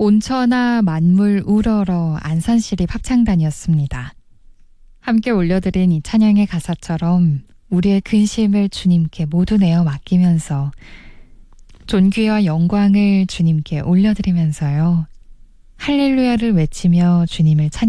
온천하 만물 우러러 안산시립 합창단이었습니다. 함께 올려드린 이 찬양의 가사처럼 우리의 근심을 주님께 모두 내어 맡기면서 존귀와 영광을 주님께 올려드리면서요. 할렐루야를 외치며 주님을 찬양